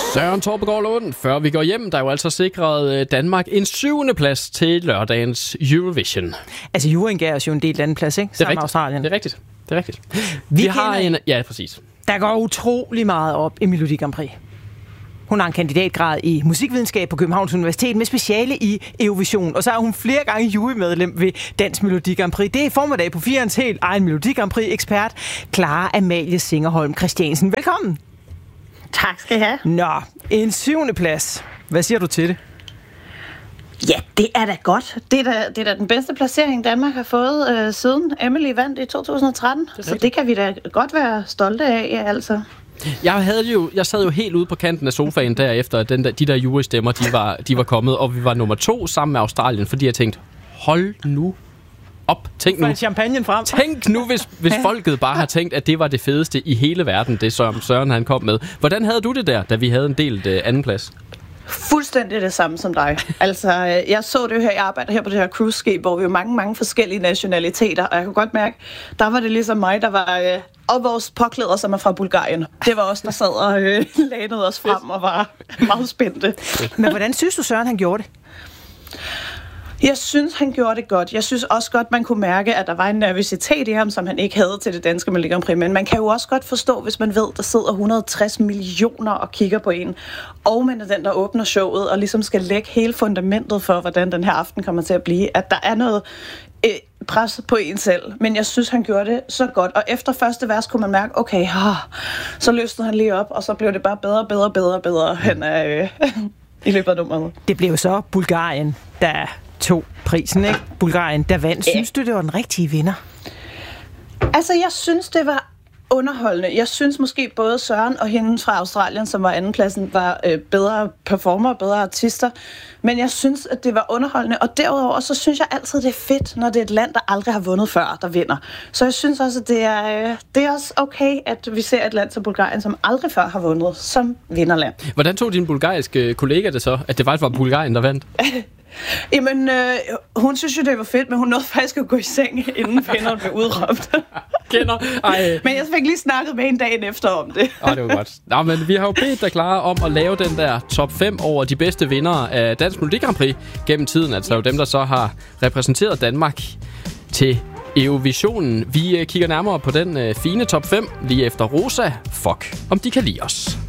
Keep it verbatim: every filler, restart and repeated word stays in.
Søren Torpegaard Lund, før vi går hjem, der er jo altså sikret Danmark en syvende plads til lørdagens Eurovision. Altså, juryen gav os jo en del anden plads, ikke? Sammen med Australien. Det er rigtigt. Det er rigtigt. Vi, vi har en... Ja, præcis. Der går utrolig meget op i Melodi Grand Prix. Hun har en kandidatgrad i musikvidenskab på Københavns Universitet med speciale i Eurovision. Og så er hun flere gange jurymedlem ved Dansk Melodi Grand Prix. Det er i formiddag på firens helt egen Melodi Grand Prix-ekspert, Clara Amalie Singerholm Christiansen. Velkommen. Tak skal jeg have. Nå, en syvende plads. Hvad siger du til det? Ja, det er da godt. Det er da, det er da den bedste placering, Danmark har fået øh, siden Emily vandt i to tusind og tretten. Det så det kan vi da godt være stolte af, ja, altså. Jeg havde jo, jeg sad jo helt ude på kanten af sofaen derefter, at den der, de der jurystemmer, de var, de var kommet, og vi var nummer to sammen med Australien, fordi jeg tænkte, hold nu op. Tænk nu, champagne frem. Tænk nu, hvis, hvis folket bare har tænkt, at det var det fedeste i hele verden, det som Søren han kom med. Hvordan havde du det der, da vi havde en delt uh, anden plads? Fuldstændig det samme som dig. Altså, jeg så det her, jeg arbejder her på det her cruise-skib, hvor vi jo mange, mange forskellige nationaliteter, og jeg kunne godt mærke, der var det ligesom mig, der var... Øh, og vores påklæder, som er fra Bulgarien. Det var os, der sad og øh, lænede os frem og var meget spændte. Men hvordan synes du, Søren, han gjorde det? Jeg synes, han gjorde det godt. Jeg synes også godt, man kunne mærke, at der var en nervøsitet i ham, som han ikke havde til det danske Melodi Grand Prix. Men man kan jo også godt forstå, hvis man ved, der sidder et hundrede og tres millioner og kigger på en. Og man er den, der åbner showet og ligesom skal lægge hele fundamentet for, hvordan den her aften kommer til at blive. At der er noget øh, pres på en selv. Men jeg synes, han gjorde det så godt. Og efter første vers kunne man mærke, okay, ah, så løsnede han lige op, og så blev det bare bedre, bedre, bedre, bedre hen af, øh, i løbet af nummeret. Det blev så Bulgarien, der tog prisen, ikke? Bulgarien, der vandt. Synes du, det var den rigtige vinder? Altså, jeg synes, det var underholdende. Jeg synes måske både Søren og hende fra Australien, som var andenpladsen, var øh, bedre performer, bedre artister. Men jeg synes, at det var underholdende. Og derudover, så synes jeg altid, det er fedt, når det er et land, der aldrig har vundet før, der vinder. Så jeg synes også, at det er, øh, det er også okay, at vi ser et land som Bulgarien, som aldrig før har vundet, som vinderland. Hvordan tog din bulgariske kollega det så, at det faktisk var Bulgarien, der vandt? Jamen, øh, hun synes jo, det var fedt, men hun nåede faktisk at gå i seng, inden vinderen blev udråbt. Kender. Ej. Men jeg fik lige snakket med en dagen efter om det. Åh, det var godt. Nå, men vi har jo bedt dig, Clara, om at lave den der top fem over de bedste vindere af Dansk Melodi Grand Prix gennem tiden. Altså jo dem, der så har repræsenteret Danmark til Eurovisionen. Vi kigger nærmere på den fine top fem lige efter Rosa. Fuck, om de kan lide os.